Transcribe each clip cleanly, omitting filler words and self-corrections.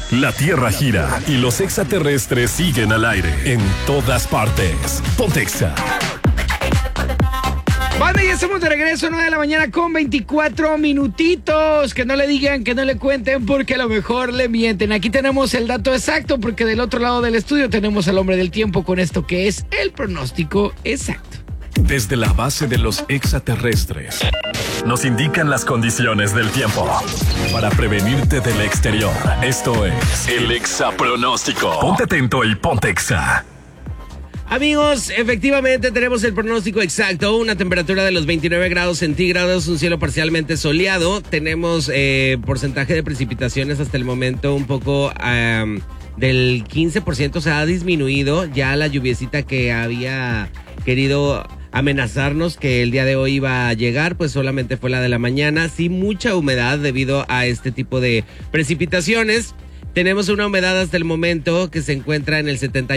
La Tierra gira y los extraterrestres siguen al aire en todas partes. Pontexa. Banda, ya estamos de regreso, 9 de la mañana con 24 minutitos. Que no le digan, que no le cuenten, porque a lo mejor le mienten. Aquí tenemos el dato exacto, porque del otro lado del estudio tenemos al hombre del tiempo con esto que es el pronóstico exacto. Desde la base de los extraterrestres nos indican las condiciones del tiempo para prevenirte del exterior. Esto es el exapronóstico. Ponte atento y ponte exa. Amigos, efectivamente tenemos el pronóstico exacto, una temperatura de los 29 grados centígrados, un cielo parcialmente soleado, tenemos porcentaje de precipitaciones hasta el momento un poco del 15%, se ha disminuido ya la lluviecita que había querido amenazarnos que el día de hoy iba a llegar, pues solamente fue la de la mañana, sí mucha humedad debido a este tipo de precipitaciones. Tenemos una humedad hasta el momento que se encuentra en el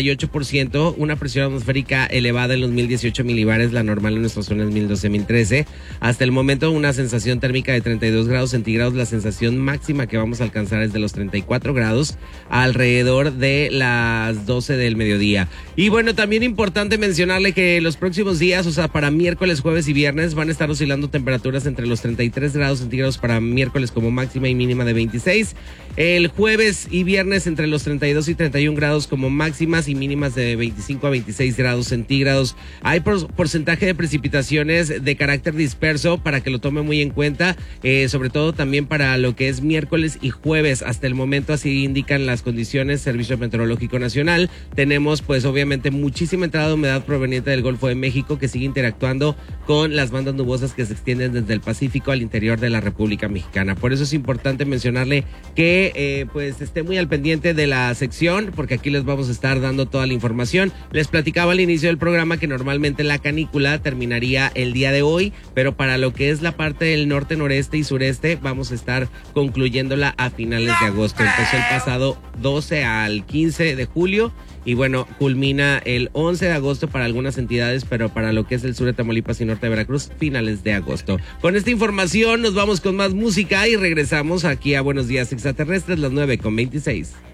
78%, una presión atmosférica elevada en los 1018 milibares, la normal en nuestra zona es 1012, 1013. Hasta el momento una sensación térmica de 32 grados centígrados, la sensación máxima que vamos a alcanzar es de los 34 grados alrededor de las 12 del mediodía. Y bueno, también importante mencionarle que los próximos días, o sea, para miércoles, jueves y viernes, van a estar oscilando temperaturas entre los 33 grados centígrados para miércoles como máxima y mínima de 26. El jueves y viernes entre los 32 y 31 grados como máximas y mínimas de 25 a 26 grados centígrados. Hay porcentaje de precipitaciones de carácter disperso para que lo tome muy en cuenta, sobre todo también para lo que es miércoles y jueves. Hasta el momento así indican las condiciones, Servicio Meteorológico Nacional. Tenemos pues obviamente muchísima entrada de humedad proveniente del Golfo de México que sigue interactuando con las bandas nubosas que se extienden desde el Pacífico al interior de la República Mexicana. Por eso es importante mencionarle que pues esté muy al pendiente de la sección, porque aquí les vamos a estar dando toda la información. Les platicaba al inicio del programa que normalmente la canícula terminaría el día de hoy, pero para lo que es la parte del norte, noreste y sureste, vamos a estar concluyéndola a finales de agosto. Empezó el pasado 12 al 15 de julio y bueno, culmina el 11 de agosto para algunas entidades, pero para lo que es el sur de Tamaulipas y norte de Veracruz, finales de agosto. Con esta información nos vamos con más música y regresamos aquí a Buenos Días Extraterrestres, las 9:26.